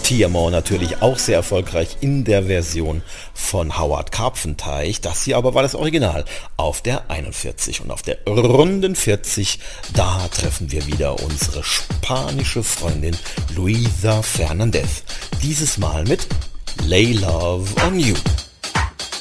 TMO natürlich auch sehr erfolgreich in der Version von Howard Carpfenteich. Das hier aber war das Original auf der 41. Und auf der runden 40, da treffen wir wieder unsere spanische Freundin Luisa Fernandez. Dieses Mal mit Lay Love on You.